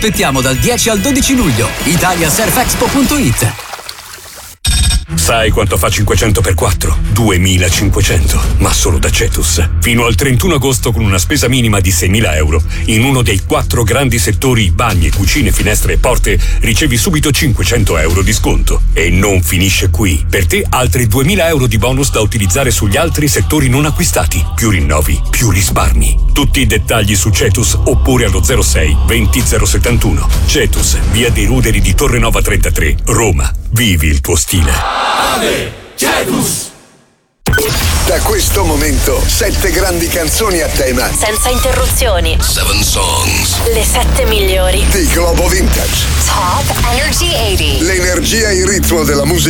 Aspettiamo dal 10 al 12 luglio. italiasurfexpo.it. Sai quanto fa 500 per 4? 2500, ma solo da Cetus. Fino al 31 agosto con una spesa minima di 6.000 euro. In uno dei 4 grandi settori bagni, cucine, finestre e porte ricevi subito 500 euro di sconto. E non finisce qui. Per te altri 2.000 euro di bonus da utilizzare sugli altri settori non acquistati. Più rinnovi, più risparmi. Tutti i dettagli su Cetus oppure allo 06 20 071. Cetus, via dei Ruderi di Torrenova 33, Roma. Vivi il tuo stile. Ave Cetus! Da questo momento 7 grandi canzoni a tema senza interruzioni. 7 songs. Le 7 migliori di Globo Vintage. Top Energy 80. L'energia e il ritmo della musica